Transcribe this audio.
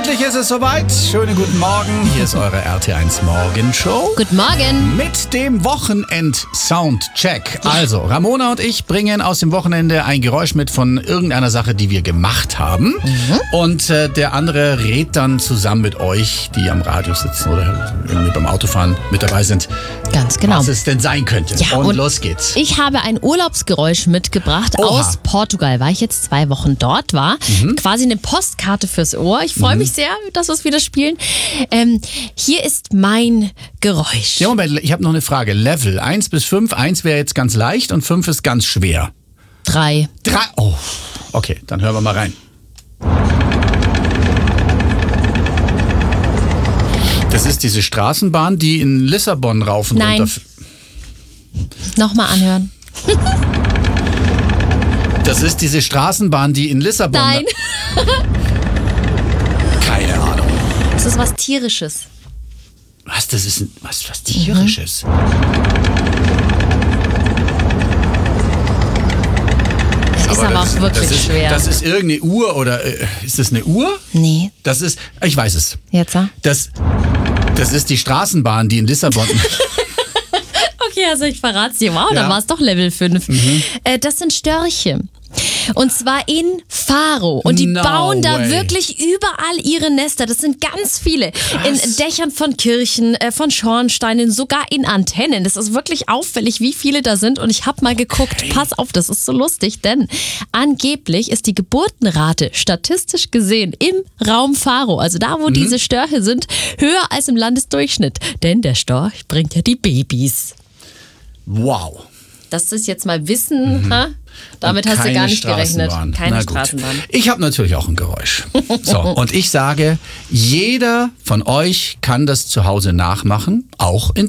Endlich ist es soweit. Schönen guten Morgen. Hier ist eure RT1 Morgenshow. Guten Morgen. Mit dem Wochenend-Soundcheck. Also, Ramona und ich bringen aus dem Wochenende ein Geräusch mit von irgendeiner Sache, die wir gemacht haben. Und der andere rät dann zusammen mit euch, die am Radio sitzen oder irgendwie beim Autofahren mit dabei sind, Ganz genau. was es denn sein könnte. Ja, und und los geht's. Ich habe ein Urlaubsgeräusch mitgebracht aus Portugal, weil ich jetzt 2 Wochen dort war. Quasi eine Postkarte fürs Ohr. Ich freue mich sehr, dass wir es wieder spielen. Hier ist mein Geräusch. Ja, Moment, ich habe noch eine Frage. Level 1 bis 5. 1 wäre jetzt ganz leicht und 5 ist ganz schwer. 3. 3. Oh, okay, dann hören wir mal rein. Das ist diese Straßenbahn, die in Lissabon rauf und Nein. runter. Nochmal anhören. Das ist diese Straßenbahn, die in Lissabon. Nein. Keine Ahnung. Das ist was Tierisches. Was? Das ist was Tierisches. Es ist aber auch wirklich schwer. Das ist irgendeine Uhr oder ist das eine Uhr? Nee. Das ist, ich weiß es. Jetzt, Das ist die Straßenbahn, die in Lissabon. Okay, also ich verrate es dir. Wow, Ja. dann war es doch Level 5. Das sind Störche. Und zwar in Faro. Und die No bauen da way. wirklich überall ihre Nester. Das sind ganz viele. In Dächern von Kirchen, von Schornsteinen, sogar in Antennen. Das ist wirklich auffällig, wie viele da sind. Und ich habe mal geguckt, pass auf, das ist so lustig, denn angeblich ist die Geburtenrate statistisch gesehen im Raum Faro, also da, wo diese Störche sind, höher als im Landesdurchschnitt. Denn der Storch bringt ja die Babys. Wow. Das ist jetzt mal Wissen, ha? Damit hast du gar nicht gerechnet. Keine Na gut. Straßenbahn. Ich habe natürlich auch ein Geräusch. So, und ich sage, jeder von euch kann das zu Hause nachmachen, auch in